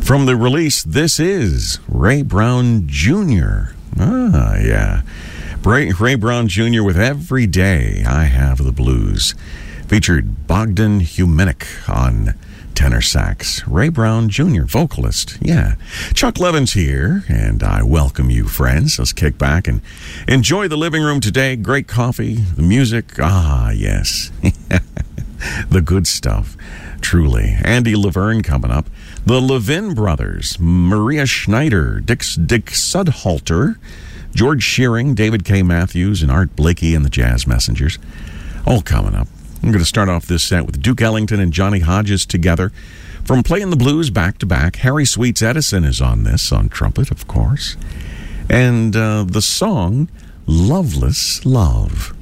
From the release, this is Ray Brown Jr. Ah, yeah. Ray Brown Jr. with Every Day I Have the Blues. Featured Bogdan Humenik on tenor sax. Ray Brown Jr., vocalist. Yeah. Chuck Levins here, and I welcome you, friends. Let's kick back and enjoy the living room today. Great coffee, the music. Ah, yes. The good stuff. Truly. Andy Laverne coming up. The Levin Brothers. Maria Schneider. Dick Sudhalter. George Shearing. David K. Matthews. And Art Blakey and the Jazz Messengers. All coming up. I'm going to start off this set with Duke Ellington and Johnny Hodges together. From playing the blues back to back, Harry Sweets Edison is on this, on trumpet, of course. And the song, Loveless Love.